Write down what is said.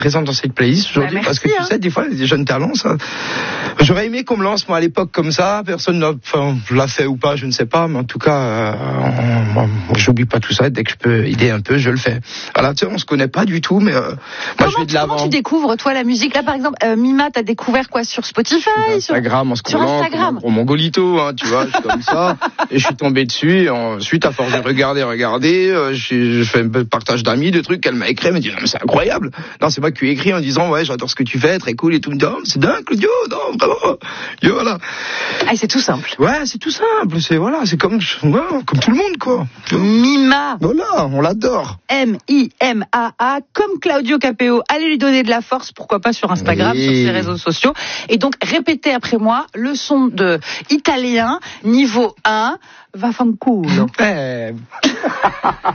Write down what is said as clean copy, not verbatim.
présente dans cette playlist aujourd'hui, merci, parce que tu sais, des fois, des jeunes talents, ça. J'aurais aimé qu'on me lance, moi, à l'époque, comme ça. Personne l'a fait ou pas, je ne sais pas, mais en tout cas, j'oublie pas tout ça. Dès que je peux aider un peu, je le fais. Voilà, tu sais, on se connaît pas du tout, mais moi, je vais de l'avant. Comment tu découvres, toi, la musique? Là, par exemple, Mima, t'as découvert quoi sur Spotify? Instagram, en sur Instagram. Pour mon Golito, hein, tu vois, je suis comme ça. Et je suis tombé dessus, et ensuite, à force de regarder, je fais un peu de partage d'amis, de trucs qu'elle m'a écrit, elle m'a dit, non, mais c'est incroyable. Non, c'est moi qui lui ai écrit en disant, ouais, j'adore ce que tu fais, très cool et tout. Non, c'est dingue, Claudio, non, vraiment. Et voilà. Ah, c'est tout simple. Ouais, c'est tout simple, c'est comme tout le monde, quoi. Mima. Voilà, on l'adore. M-I-M-A-A, comme Claudio Capéo. Allez lui donner de la force, pourquoi pas sur Instagram, sur ses réseaux sociaux. Et donc, répétez après moi, leçon de italien, niveau 1, va fanculo.